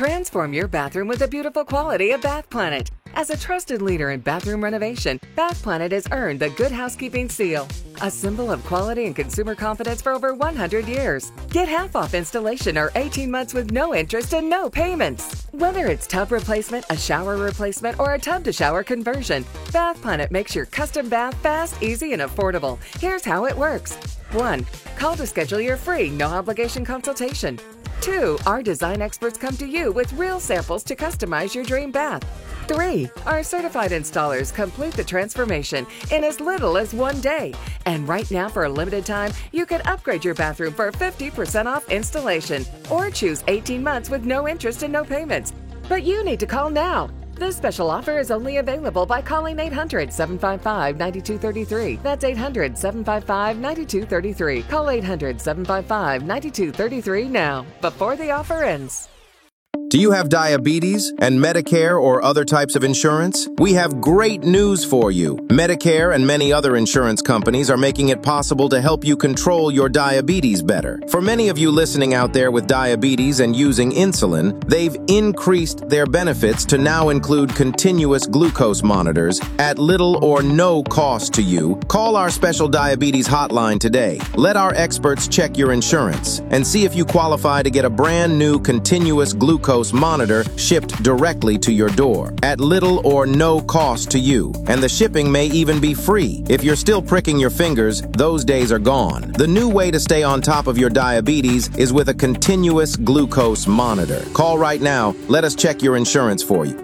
Transform your bathroom with the beautiful quality of Bath Planet. As a trusted leader in bathroom renovation, Bath Planet has earned the Good Housekeeping seal, a symbol of quality and consumer confidence for over 100 years. Get half off installation or 18 months with no interest and no payments. Whether it's tub replacement, a shower replacement, or a tub-to-shower conversion, Bath Planet makes your custom bath fast, easy, and affordable. Here's how it works. 1. Call to schedule your free, no-obligation consultation. 2. Our design experts come to you with real samples to customize your dream bath. 3. Our certified installers complete the transformation in as little as 1 day. And right now, for a limited time, you can upgrade your bathroom for 50% off installation or choose 18 months with no interest and no payments. But you need to call now. This special offer is only available by calling 800-755-9233. That's 800-755-9233. Call 800-755-9233 now, before the offer ends. Do you have diabetes and Medicare or other types of insurance? We have great news for you. Medicare and many other insurance companies are making it possible to help you control your diabetes better. For many of you listening out there with diabetes and using insulin, they've increased their benefits to now include continuous glucose monitors at little or no cost to you. Call our special diabetes hotline today. Let our experts check your insurance and see if you qualify to get a brand new continuous glucose monitor shipped directly to your door at little or no cost to you. And the shipping may even be free. If you're still pricking your fingers, those days are gone. The new way to stay on top of your diabetes is with a continuous glucose monitor. Call right now. Let us check your insurance for you.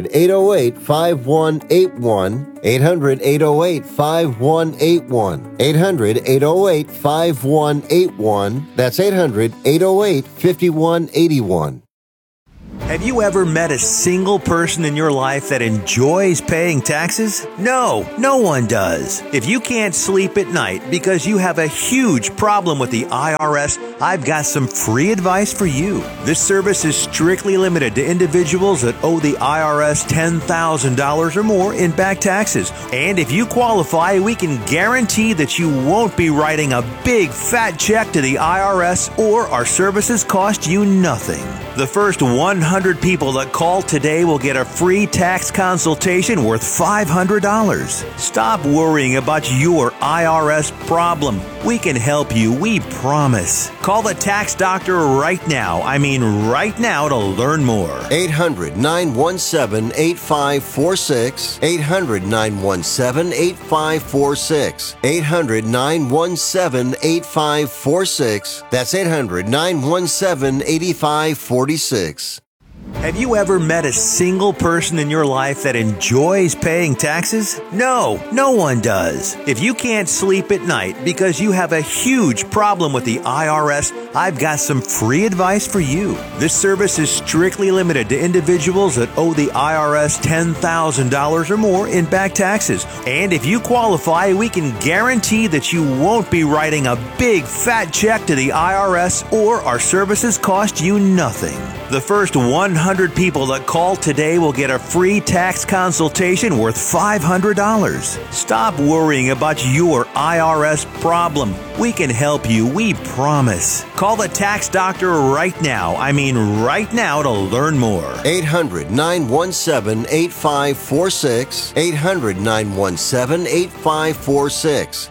800-808-5181. 800-808-5181. 800-808-5181. That's 800-808-5181. Have you ever met a single person in your life that enjoys paying taxes? No one does. If you can't sleep at night because you have a huge problem with the IRS, I've got some free advice for you. This service is strictly limited to individuals that owe the IRS $10,000 or more in back taxes. And if you qualify, we can guarantee that you won't be writing a big fat check to the IRS, or our services cost you nothing. The first 100 people that call today will get a free tax consultation worth $500. Stop worrying about your IRS problem. We can help you, we promise. Call the tax doctor right now. I mean right now, to learn more. 800-917-8546. 800-917-8546. 800-917-8546. That's 800-917-8546. Have you ever met a single person in your life that enjoys paying taxes? No one does. If you can't sleep at night because you have a huge problem with the IRS, I've got some free advice for you. This service is strictly limited to individuals that owe the IRS $10,000 or more in back taxes. And if you qualify, we can guarantee that you won't be writing a big fat check to the IRS, or our services cost you nothing. The first 100 people that call today will get a free tax consultation worth $500. Stop worrying about your IRS problem. We can help you, we promise. Call the tax doctor right now. I mean right now, to learn more. 800-917-8546. 800-917-8546.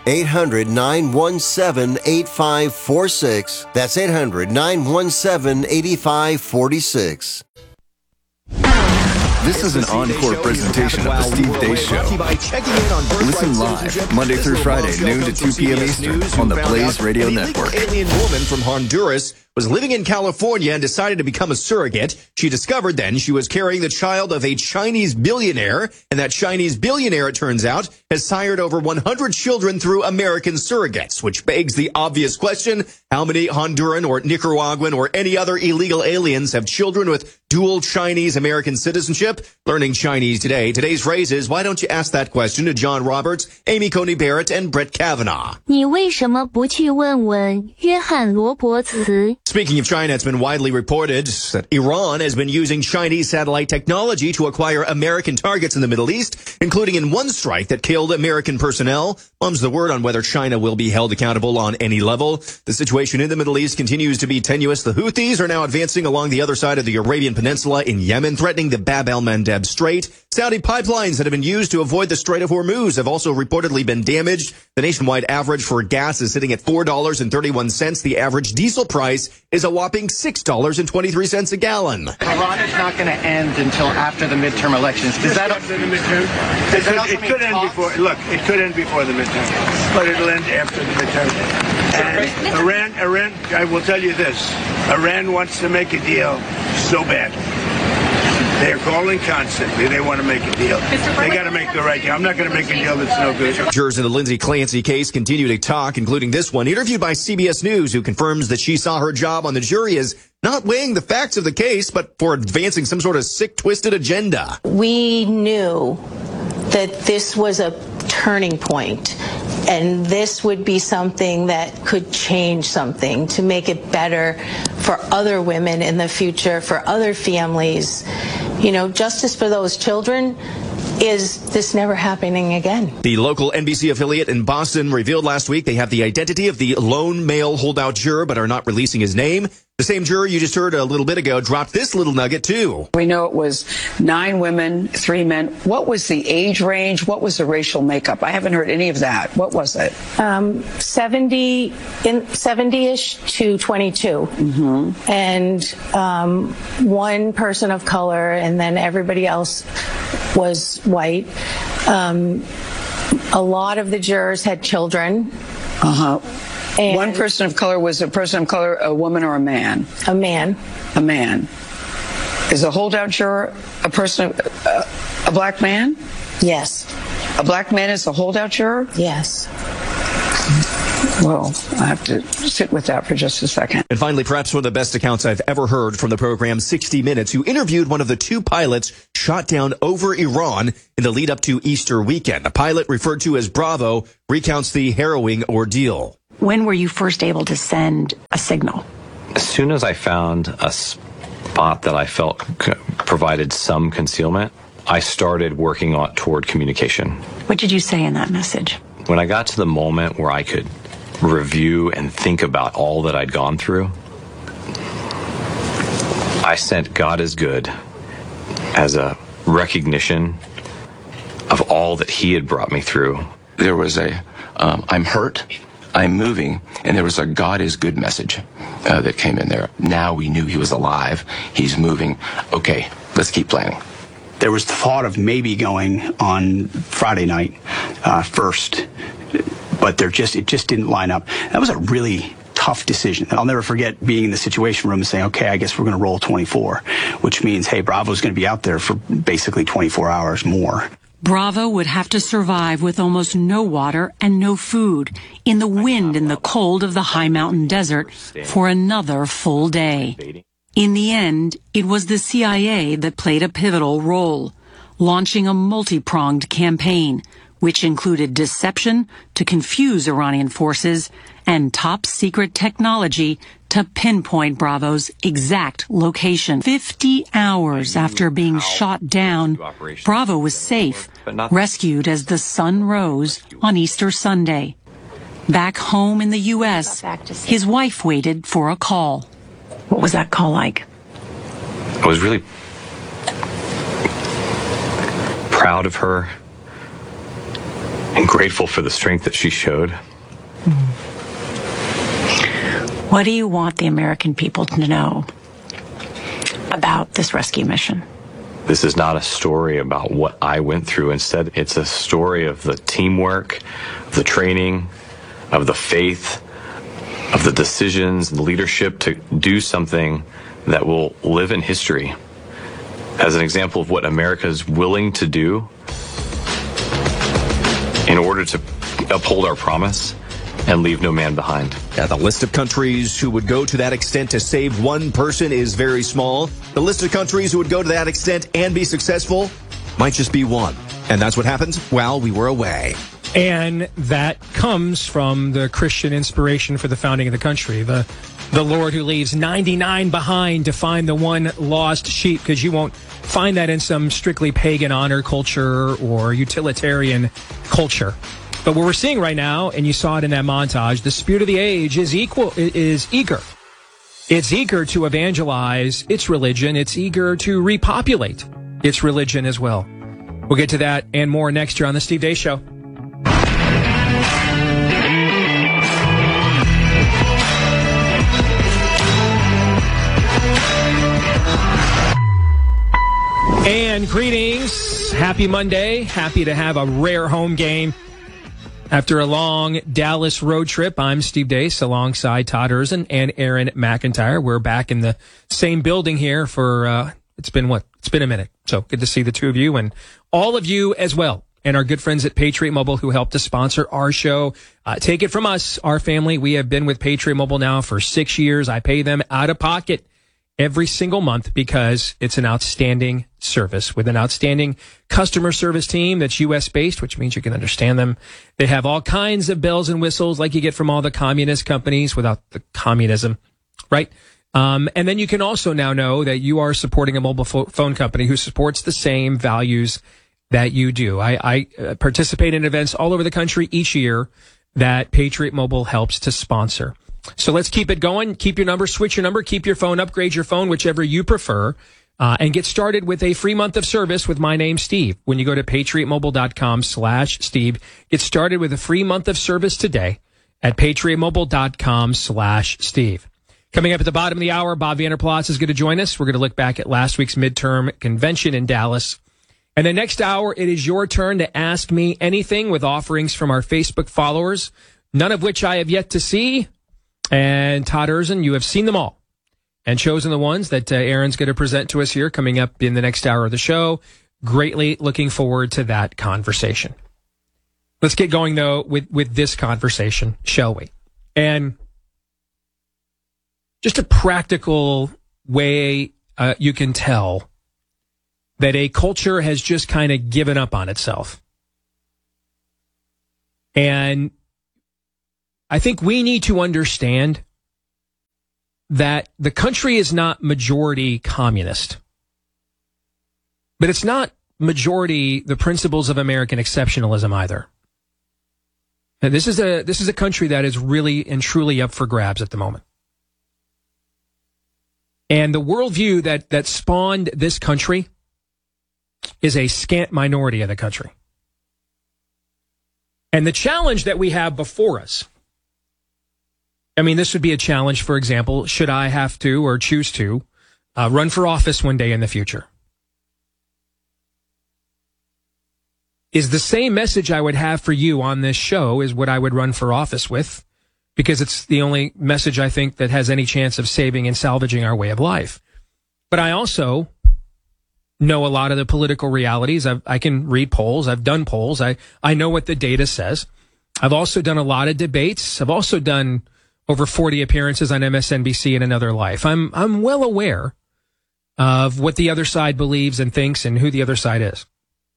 800-917-8546. That's 800-917-8546. This is an encore presentation of The Steve Deace Show. Listen live Monday through Friday, noon to 2 p.m. Eastern on the Blaze Radio Network. An alien woman from Honduras was living in California and decided to become a surrogate. She discovered then she was carrying the child of a Chinese billionaire, and that Chinese billionaire, it turns out, has sired over 100 children through American surrogates, which begs the obvious question: how many Honduran or Nicaraguan or any other illegal aliens have children with dual Chinese-American citizenship? Learning Chinese today. Today's phrase is, why don't you ask that question to John Roberts, Amy Coney Barrett, and Brett Kavanaugh? 你为什么不去问问约翰罗伯茨 Speaking of China, it's been widely reported that Iran has been using Chinese satellite technology to acquire American targets in the Middle East, including in one strike that killed American personnel. Mum's the word on whether China will be held accountable on any level. The situation in the Middle East continues to be tenuous. The Houthis are now advancing along the other side of the Arabian Peninsula in Yemen, threatening the Bab el-Mandeb Strait. Saudi pipelines that have been used to avoid the Strait of Hormuz have also reportedly been damaged. The nationwide average for gas is sitting at $4.31. The average diesel price is a whopping $6.23 a gallon. Iran is not going to end until after the midterm elections. Does that after the midterm? It could end before. Look, it could end before the midterm, but it'll end after the midterm. And Iran. I will tell you this: Iran wants to make a deal so bad. They're calling constantly. They want to make a deal. They got to make the right deal. I'm not going to make a deal that's no good. Jurors in the Lindsay Clancy case continue to talk, including this one, interviewed by CBS News, who confirms that she saw her job on the jury as not weighing the facts of the case, but for advancing some sort of sick, twisted agenda. We knew that this was a turning point, and this would be something that could change something to make it better for other women in the future, for other families. You know, justice for those children. Is this never happening again? The local NBC affiliate in Boston revealed last week they have the identity of the lone male holdout juror, but are not releasing his name. The same juror you just heard a little bit ago dropped this little nugget, too. We know it was 9 women, 3 men. What was the age range? What was the racial makeup? I haven't heard any of that. What was it? 70-ish to 22. Mm-hmm. And 1 person of color, and then everybody else was white. A lot of the jurors had children. Uh-huh. And 1 person of color was a person of color, a woman or a man? A man. A man. Is a holdout juror a person, a black man? Yes. A black man is a holdout juror? Yes. Well, I have to sit with that for just a second. And finally, perhaps one of the best accounts I've ever heard from the program 60 Minutes, who interviewed one of the 2 pilots shot down over Iran in the lead up to Easter weekend. A pilot referred to as Bravo recounts the harrowing ordeal. When were you first able to send a signal? As soon as I found a spot that I felt provided some concealment, I started working toward communication. What did you say in that message? When I got to the moment where I could review and think about all that I'd gone through, I sent "God is good" as a recognition of all that He had brought me through. There was a I'm hurt, I'm moving, and there was a "God is good" message that came in there. Now we knew He was alive, He's moving. Okay, let's keep planning. There was the thought of maybe going on Friday night first, but it just didn't line up. That was a really tough decision. I'll never forget being in the Situation Room and saying, okay, I guess we're going to roll 24, which means, hey, Bravo's going to be out there for basically 24 hours more. Bravo would have to survive with almost no water and no food in the wind and the cold of the high mountain desert for another full day. In the end, it was the CIA that played a pivotal role, launching a multi-pronged campaign, which included deception to confuse Iranian forces and top-secret technology to pinpoint Bravo's exact location. 50 hours after being shot down, Bravo was safe, rescued as the sun rose on Easter Sunday. Back home in the U.S., his wife waited for a call. What was that call like? I was really proud of her and grateful for the strength that she showed. What do you want the American people to know about this rescue mission? This is not a story about what I went through. Instead, it's a story of the teamwork, of the training, of the faith, of the decisions and the leadership to do something that will live in history as an example of what America is willing to do in order to uphold our promise and leave no man behind. Yeah, the list of countries who would go to that extent to save 1 person is very small. The list of countries who would go to that extent and be successful might just be 1. And that's what happened while we were away. And that comes from the Christian inspiration for the founding of the country. The The Lord who leaves 99 behind to find the one lost sheep, because you won't find that in some strictly pagan honor culture or utilitarian culture. But what we're seeing right now, and you saw it in that montage, the spirit of the age is eager. It's eager to evangelize its religion. It's eager to repopulate its religion as well. We'll get to that and more next year on The Steve Deace Show. And greetings. Happy Monday. Happy to have a rare home game. After a long Dallas road trip, I'm Steve Deace alongside Todd Erzen and Aaron McIntyre. We're back in the same building here for, it's been a minute. So good to see the two of you and all of you as well. And our good friends at Patriot Mobile who helped to sponsor our show. Take it from us, our family. We have been with Patriot Mobile now for 6 years. I pay them out of pocket every single month because it's an outstanding service with an outstanding customer service team that's U.S. based, which means you can understand them. They have all kinds of bells and whistles like you get from all the communist companies without the communism, right? And then you can also now know that you are supporting a mobile phone company who supports the same values that you do. I participate in events all over the country each year that Patriot Mobile helps to sponsor. So let's keep it going. Keep your number, switch your number, keep your phone, upgrade your phone, whichever you prefer, and get started with a free month of service with my name, Steve. When you go to patriotmobile.com/Steve, get started with a free month of service today at patriotmobile.com/Steve. Coming up at the bottom of the hour, Bob Vanderplas is going to join us. We're going to look back at last week's midterm convention in Dallas. And the next hour, it is your turn to ask me anything with offerings from our Facebook followers, none of which I have yet to see. And Todd Erzen, you have seen them all and chosen the ones that Aaron's going to present to us here coming up in the next hour of the show. Greatly looking forward to that conversation. Let's get going, though, with this conversation, shall we? And just a practical way you can tell that a culture has just kind of given up on itself. And I think we need to understand that the country is not majority communist, but it's not majority the principles of American exceptionalism either. And this is a country that is really and truly up for grabs at the moment. And the worldview that spawned this country is a scant minority of the country. And the challenge that we have before us, I mean, this would be a challenge, for example, should I have to or choose to run for office one day in the future, is the same message I would have for you on this show is what I would run for office with, because it's the only message I think that has any chance of saving and salvaging our way of life. But I also know a lot of the political realities. I can read polls. I've done polls. I know what the data says. I've also done a lot of debates. I've also done over 40 appearances on MSNBC in another life. I'm well aware of what the other side believes and thinks and who the other side is.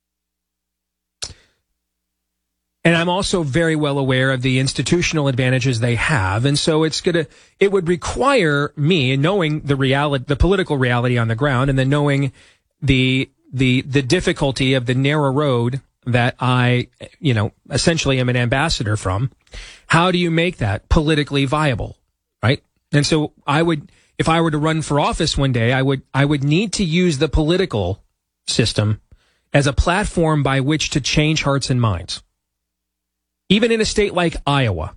And I'm also very well aware of the institutional advantages they have. And so it would require me, knowing the reality, the political reality on the ground, and then knowing the difficulty of the narrow road that I, essentially am an ambassador from. How do you make that politically viable, right? And so if I were to run for office one day, I would need to use the political system as a platform by which to change hearts and minds. Even in a state like Iowa,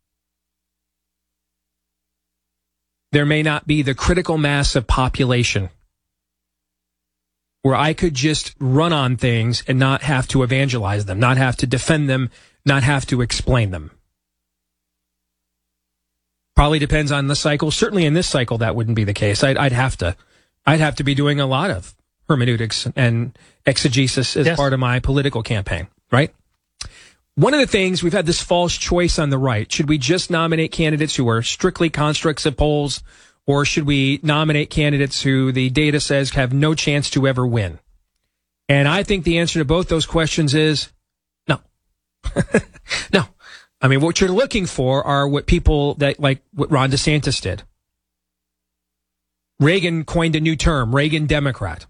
there may not be the critical mass of population where I could just run on things and not have to evangelize them, not have to defend them, not have to explain them. Probably depends on the cycle. Certainly in this cycle, that wouldn't be the case. I'd have to be doing a lot of hermeneutics and exegesis as part of my political campaign, right? One of the things, we've had this false choice on the right. Should we just nominate candidates who are strictly constructs of polls, or should we nominate candidates who the data says have no chance to ever win? And I think the answer to both those questions is no. No. I mean, what you're looking for are what people that, like what Ron DeSantis did, Reagan coined a new term, Reagan Democrat.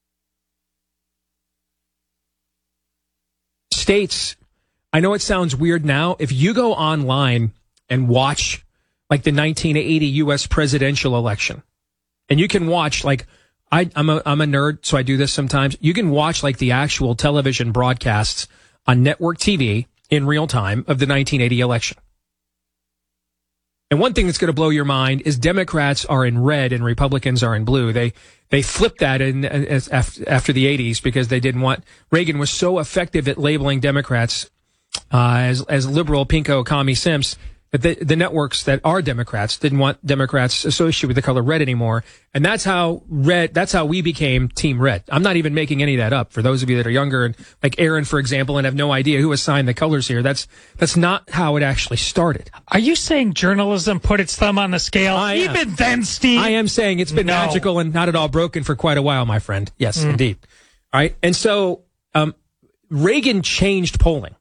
States, I know it sounds weird now. If you go online and watch like the 1980 U.S. presidential election, and you can watch like, I'm a nerd, so I do this sometimes. You can watch like the actual television broadcasts on network TV in real time of the 1980 election. And one thing that's going to blow your mind is Democrats are in red and Republicans are in blue. They flipped that after the 80s because they didn't want, Reagan was so effective at labeling Democrats as liberal pinko commie simps that the networks that are Democrats didn't want Democrats associated with the color red anymore. And that's how we became Team Red. I'm not even making any of that up. For those of you that are younger, and like Aaron, for example, and have no idea who assigned the colors here, that's not how it actually started. Are you saying journalism put its thumb on the scale? Even then, Steve? I am saying it's been magical and not at all broken for quite a while, my friend. Yes, indeed. All right. And so Reagan changed polling.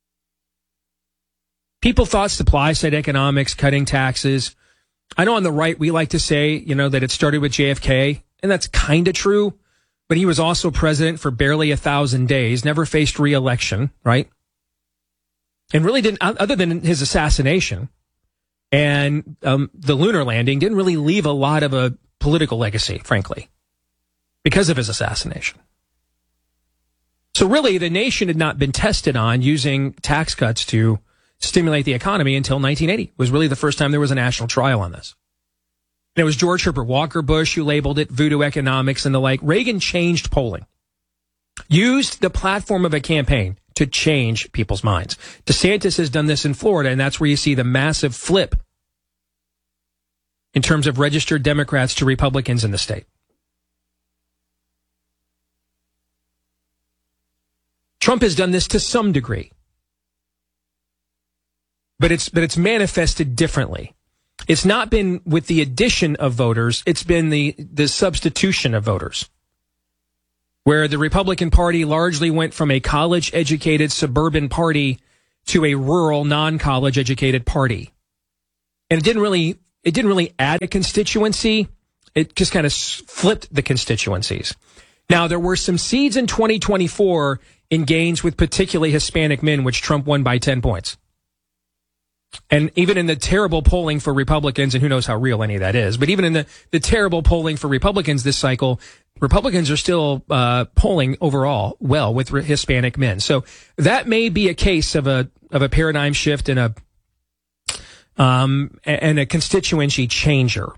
People thought supply side economics, cutting taxes. I know on the right, we like to say, that it started with JFK, and that's kind of true, but he was also president for barely 1,000 days, never faced re-election, right? And really didn't, other than his assassination and the lunar landing, didn't really leave a lot of a political legacy, frankly, because of his assassination. So really, the nation had not been tested on using tax cuts to stimulate the economy until 1980. It was really the first time there was a national trial on this. And it was George Herbert Walker Bush who labeled it voodoo economics and the like. Reagan changed polling, used the platform of a campaign to change people's minds. DeSantis has done this in Florida, and that's where you see the massive flip in terms of registered Democrats to Republicans in the state. Trump has done this to some degree. But it's manifested differently. It's not been with the addition of voters. It's been the substitution of voters, where the Republican Party largely went from a college-educated suburban party to a rural, non-college educated party. And it didn't really add a constituency. It just kind of flipped the constituencies. Now, there were some seeds in 2024 in gains with particularly Hispanic men, which Trump won by 10 points. And even in the terrible polling for Republicans, and who knows how real any of that is, but even in the terrible polling for Republicans this cycle, Republicans are still polling overall well with Hispanic men. So that may be a case of a paradigm shift and a constituency changer.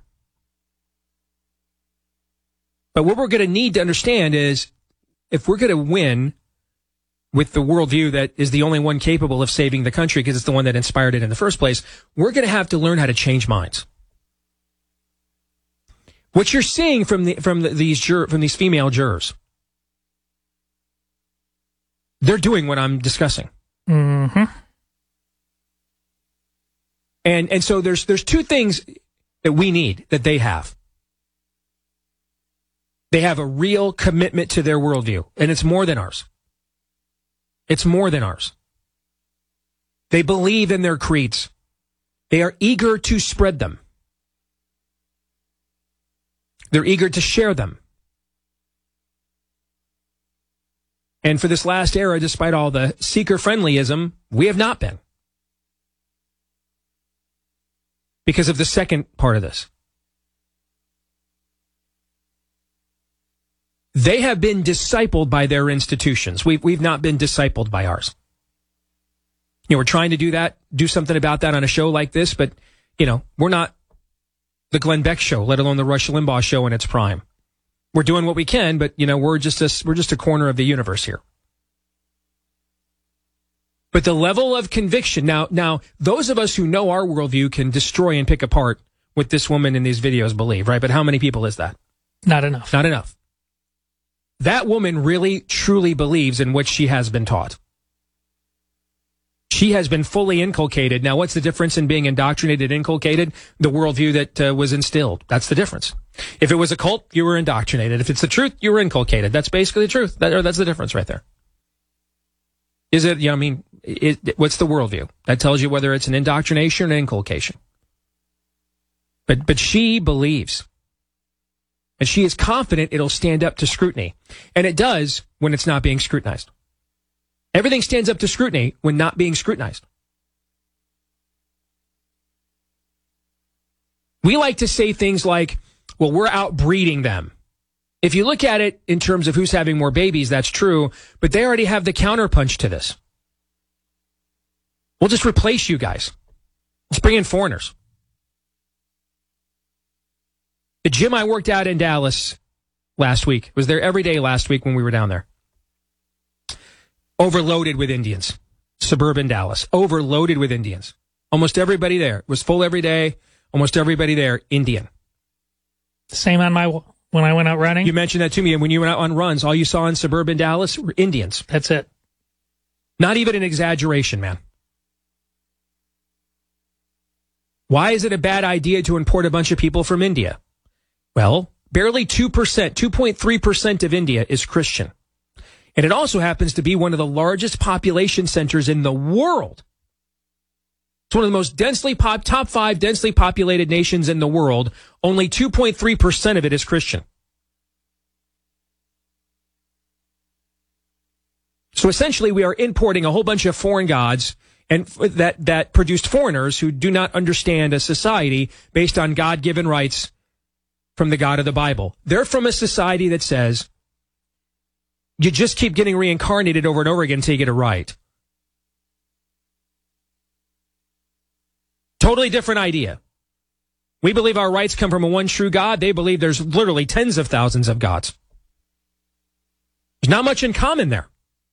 But what we're going to need to understand is if we're going to win with the worldview that is the only one capable of saving the country because it's the one that inspired it in the first place, we're going to have to learn how to change minds. What you're seeing from these female jurors, they're doing what I'm discussing. Mm-hmm. And so there's two things that we need that they have. They have a real commitment to their worldview, and it's more than ours. It's more than ours. They believe in their creeds. They are eager to spread them. They're eager to share them. And for this last era, despite all the seeker-friendlyism, we have not been. Because of the second part of this. They have been discipled by their institutions. We've not been discipled by ours. We're trying to do something about that on a show like this, but, we're not the Glenn Beck show, let alone the Rush Limbaugh show in its prime. We're doing what we can, but, we're just a corner of the universe here. But the level of conviction, now, those of us who know our worldview can destroy and pick apart what this woman in these videos believe, right? But how many people is that? Not enough. Not enough. That woman really, truly believes in what she has been taught. She has been fully inculcated. Now, what's the difference in being indoctrinated and inculcated? The worldview that was instilled. That's the difference. If it was a cult, you were indoctrinated. If it's the truth, you were inculcated. That's basically the truth. That's the difference right there. Is it, what's the worldview? That tells you whether it's an indoctrination or an inculcation. But she believes. And she is confident it'll stand up to scrutiny. And it does when it's not being scrutinized. Everything stands up to scrutiny when not being scrutinized. We like to say things like, well, we're outbreeding them. If you look at it in terms of who's having more babies, that's true, but they already have the counterpunch to this. We'll just replace you guys. Let's bring in foreigners. The gym I worked out in Dallas last week, was there every day last week when we were down there. Overloaded with Indians. Suburban Dallas. Overloaded with Indians. Almost everybody there. It was full every day. Almost everybody there, Indian. Same on when I went out running? You mentioned that to me, and when you went out on runs, all you saw in suburban Dallas were Indians. That's it. Not even an exaggeration, man. Why is it a bad idea to import a bunch of people from India? Well, barely 2%, 2.3% of India is Christian. And it also happens to be one of the largest population centers in the world. It's one of the most top 5 densely populated nations in the world. Only 2.3% of it is Christian. So essentially, we are importing a whole bunch of foreign gods and that produced foreigners who do not understand a society based on God-given rights from the God of the Bible. They're from a society that says you just keep getting reincarnated over and over again until you get it right. Totally different idea. We believe our rights come from a one true God. They believe there's literally tens of thousands of gods. There's not much in common there.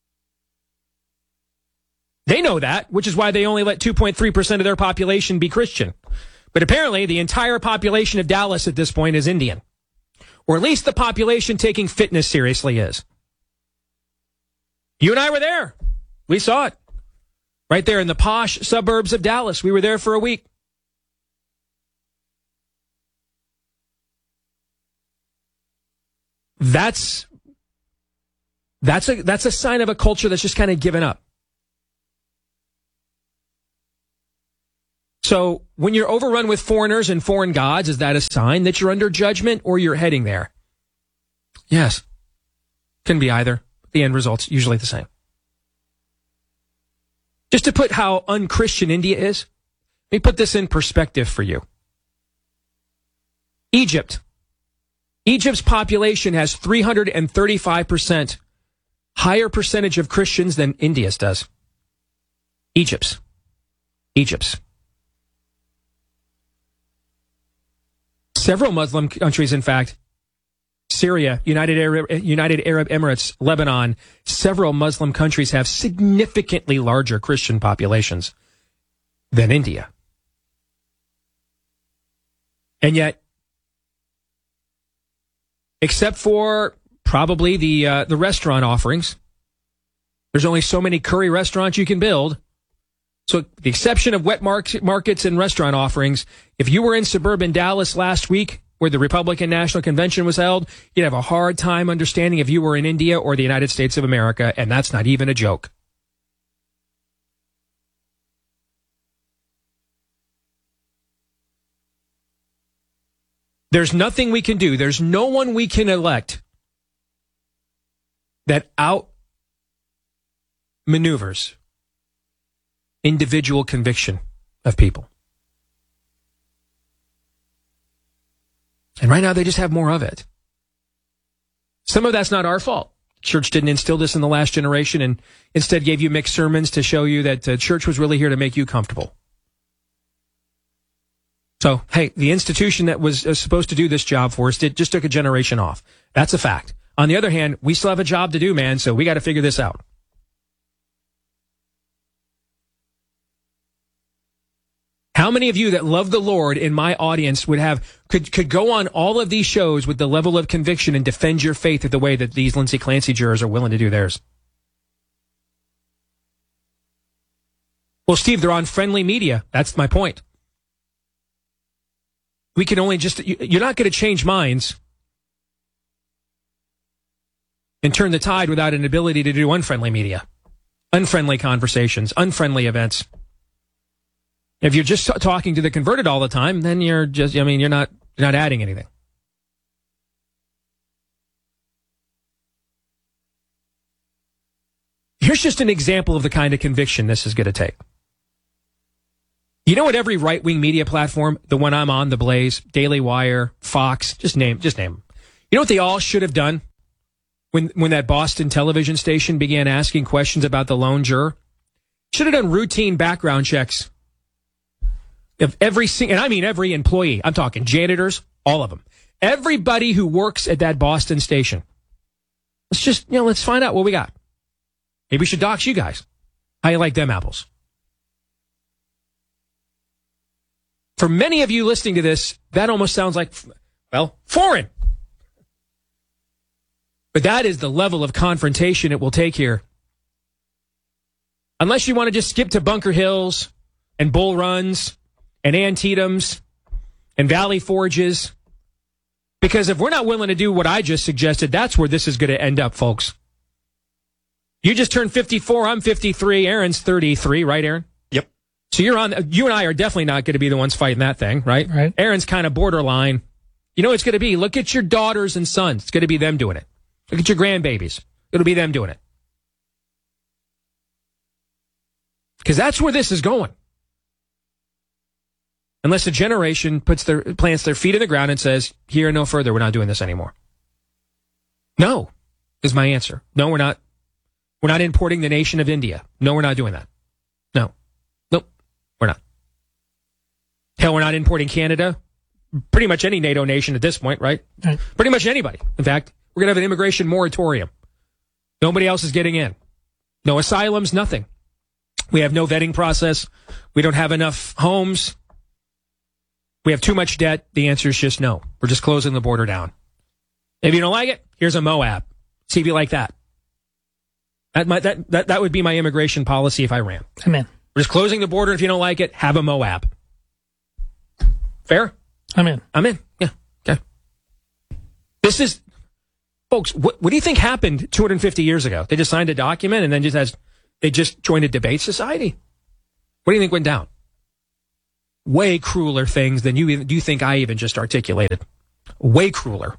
They know that, which is why they only let 2.3% of their population be Christian. But apparently the entire population of Dallas at this point is Indian. Or at least the population taking fitness seriously is. You and I were there. We saw it. Right there in the posh suburbs of Dallas. We were there for a week. That's a sign of a culture that's just kind of given up. So when you're overrun with foreigners and foreign gods, is that a sign that you're under judgment or you're heading there? Yes. Can be either. The end result's usually the same. Just to put how unchristian India is, let me put this in perspective for you. Egypt. Egypt's population has 335% higher percentage of Christians than India's does. Egypt's. Several Muslim countries, in fact, Syria, United Arab Emirates, Lebanon, several Muslim countries have significantly larger Christian populations than India. And yet, except for probably the restaurant offerings, there's only so many curry restaurants you can build. So the exception of wet markets and restaurant offerings, if you were in suburban Dallas last week, where the Republican National Convention was held, you'd have a hard time understanding if you were in India or the United States of America, and that's not even a joke. There's nothing we can do. There's no one we can elect that outmaneuvers individual conviction of people. And right now, they just have more of it. Some of that's not our fault. Church didn't instill this in the last generation and instead gave you mixed sermons to show you that church was really here to make you comfortable. So, hey, the institution that was supposed to do this job for us just took a generation off. That's a fact. On the other hand, we still have a job to do, man, so we got to figure this out. How many of you that love the Lord in my audience could go on all of these shows with the level of conviction and defend your faith the way that these Lindsay Clancy jurors are willing to do theirs? Well, Steve, they're on friendly media. That's my point. We can only you're not going to change minds and turn the tide without an ability to do unfriendly media, unfriendly conversations, unfriendly events. If you're just talking to the converted all the time, then you're not adding anything. Here's just an example of the kind of conviction this is going to take. You know what every right-wing media platform, the one I'm on, The Blaze, Daily Wire, Fox, just name them. You know what they all should have done when that Boston television station began asking questions about the lone juror? Should have done routine background checks of every employee. I'm talking janitors, all of them. Everybody who works at that Boston station. Let's find out what we got. Maybe we should dox you guys. How you like them apples? For many of you listening to this, that almost sounds like, foreign. But that is the level of confrontation it will take here. Unless you want to just skip to Bunker Hills and Bull Runs and Antietam's and Valley Forges. Because if we're not willing to do what I just suggested, that's where this is going to end up, folks. You just turned 54. I'm 53. Aaron's 33, right, Aaron? Yep. So you and I are definitely not going to be the ones fighting that thing, right? Right. Aaron's kind of borderline. You know what it's going to be? Look at your daughters and sons. It's going to be them doing it. Look at your grandbabies. It'll be them doing it. Because that's where this is going. Unless a generation plants their feet in the ground and says, here and no further, we're not doing this anymore. No, is my answer. No, we're not. We're not importing the nation of India. No, we're not doing that. No. Nope, we're not. Hell, we're not importing Canada. Pretty much any NATO nation at this point, right? Pretty much anybody. In fact, we're going to have an immigration moratorium. Nobody else is getting in. No asylums, nothing. We have no vetting process. We don't have enough homes. We have too much debt. The answer is just no. We're just closing the border down. If you don't like it, here's a Moab. See if you like that. That would be my immigration policy if I ran. I'm in. We're just closing the border. If you don't like it, have a Moab. Fair? I'm in. Yeah. Okay. This is, folks, what do you think happened 250 years ago? They just signed a document and then they just joined a debate society? What do you think went down? Way crueler things than you think I even just articulated. Way crueler.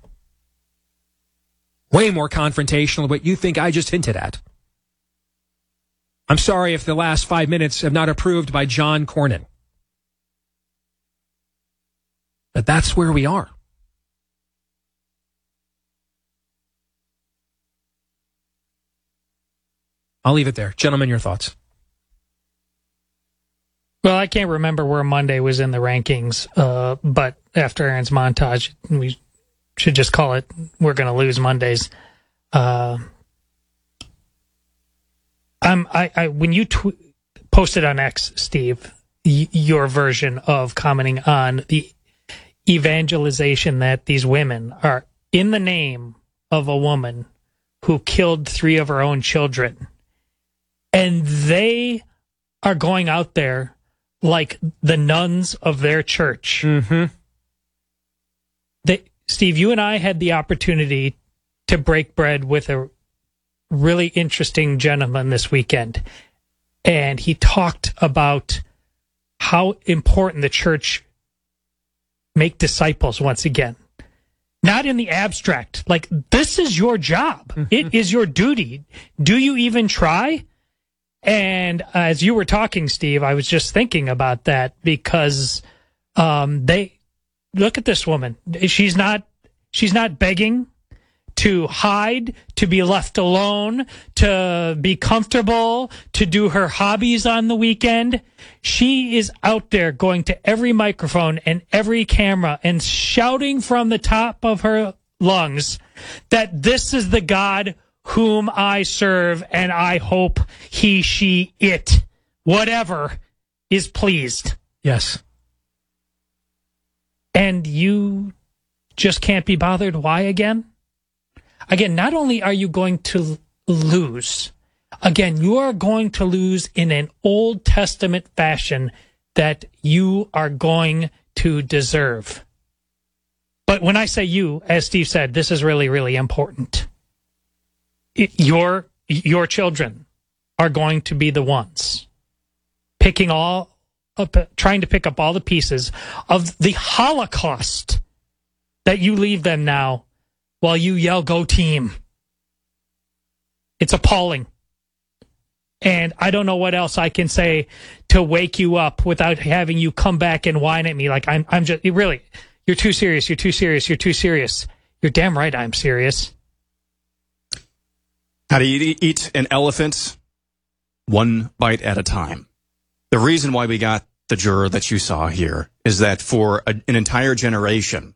Way more confrontational than what you think I just hinted at. I'm sorry if the last 5 minutes have not approved by John Cornyn. But that's where we are. I'll leave it there. Gentlemen, your thoughts. Well, I can't remember where Monday was in the rankings, but after Aaron's montage, we should just call it, we're going to lose Mondays. When you posted on X, Steve, your version of commenting on the evangelization that these women are in the name of a woman who killed 3 of her own children, and they are going out there like the nuns of their church. Mm-hmm. Steve, you and I had the opportunity to break bread with a really interesting gentleman this weekend, and he talked about how important the church make disciples once again. Not in the abstract. Like, this is your job. Mm-hmm. It is your duty. Do you even try? And as you were talking, Steve, I was just thinking about that because they look at this woman. She's not begging to hide, to be left alone, to be comfortable, to do her hobbies on the weekend. She is out there going to every microphone and every camera and shouting from the top of her lungs that this is the God whom I serve, and I hope he, she, it, whatever, is pleased. Yes. And you just can't be bothered. Why again? Again, not only are you going to lose, again, you are going to lose in an Old Testament fashion that you are going to deserve. But when I say you, as Steve said, this is really, really important. Your children are going to be the ones trying to pick up all the pieces of the Holocaust that you leave them now while you yell, "Go team." It's appalling. And I don't know what else I can say to wake you up without having you come back and whine at me like I'm just, really, you're too serious, you're too serious, you're too serious. You're damn right I'm serious. How do you eat an elephant? One bite at a time. The reason why we got the juror that you saw here is that for an entire generation,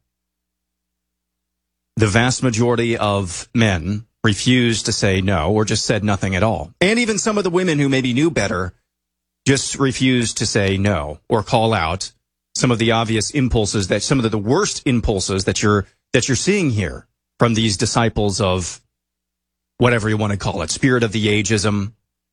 the vast majority of men refused to say no or just said nothing at all. And even some of the women who maybe knew better just refused to say no or call out some of the obvious impulses, that some of the worst impulses that you're seeing here from these disciples of whatever you want to call it, spirit of the ageism.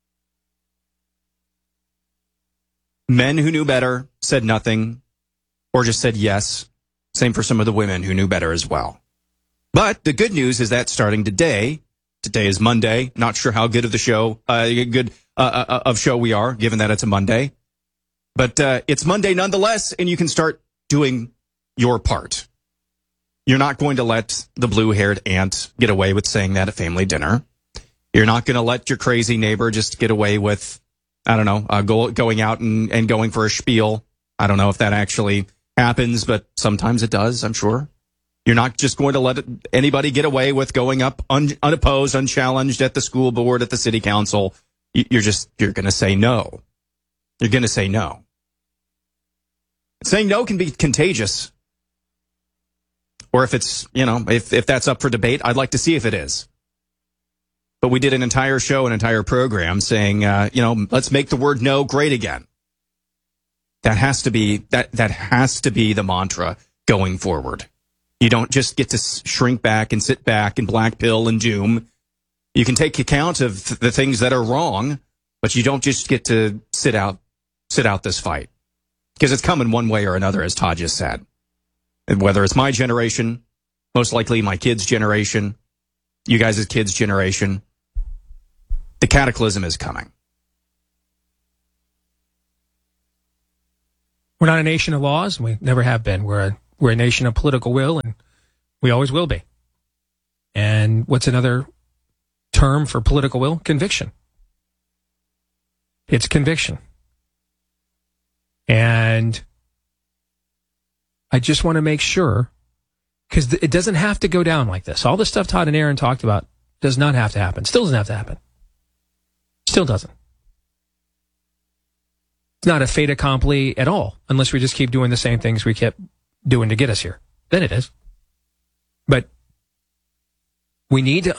Men who knew better said nothing or just said yes. Same for some of the women who knew better as well. But the good news is that starting today is Monday. Not sure how good of the show, show we are, given that it's a Monday. But it's Monday nonetheless, and you can start doing your part. You're not going to let the blue-haired aunt get away with saying that at family dinner. You're not going to let your crazy neighbor just get away with, I don't know, going out and going for a spiel. I don't know if that actually happens, but sometimes it does, I'm sure. You're not just going to let anybody get away with going up unopposed, unchallenged at the school board, at the city council. You're going to say no. You're going to say no. Saying no can be contagious. Or if it's, if that's up for debate, I'd like to see if it is. But we did an entire show, an entire program saying, let's make the word no great again. That has to be the mantra going forward. You don't just get to shrink back and sit back and black pill and doom. You can take account of the things that are wrong, but you don't just get to sit out this fight. Because it's coming one way or another, as Todd just said. And whether it's my generation, most likely my kids' generation, you guys' kids' generation, the cataclysm is coming. We're not a nation of laws. We never have been. We're a nation of political will, and we always will be. And what's another term for political will? Conviction. It's conviction. And I just want to make sure, because it doesn't have to go down like this. All the stuff Todd and Aaron talked about does not have to happen. Still doesn't have to happen. Still doesn't. It's not a fait accompli at all, unless we just keep doing the same things we kept doing to get us here. Then it is. But we need to